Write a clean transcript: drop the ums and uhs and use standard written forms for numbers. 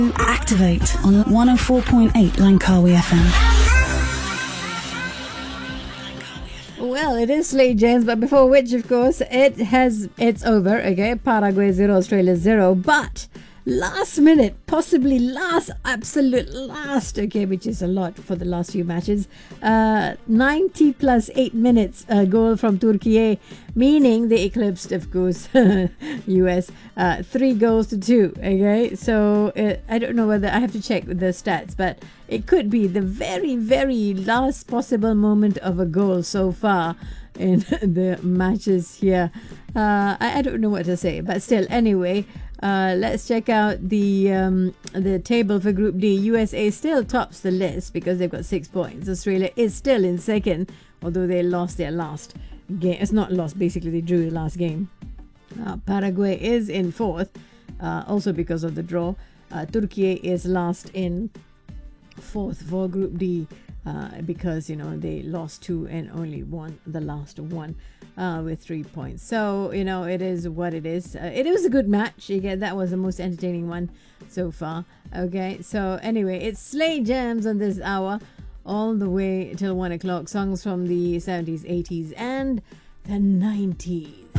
Activate on 104.8 Langkawi FM. Well, it is Slade James, but before which, of course, it's over. Okay, Paraguay 0, Australia 0, but last minute, possibly absolute last, okay, which is a lot for the last few matches, 90 plus 8 minutes goal from Turkey, meaning they eclipsed, of course, US 3 goals to 2. Okay, so I don't know whether I have to check the stats, but it could be the very, very last possible moment of a goal so far in the matches here. I don't know what to say, but still, anyway, let's check out the table for Group D. USA still tops the list because they've got 6 points. Australia is still in second, although they lost their last game. It's not lost, basically they drew the last game. Paraguay is in fourth, also because of the draw. Turkey is last in fourth for Group D, because they lost 2 and only won the last one with 3 points. So it is what it is. It was a good match. Again, that was the most entertaining one so far. Okay, so anyway, it's Slade Jams on this hour all the way till 1 o'clock. Songs from the 70s, 80s and the 90s.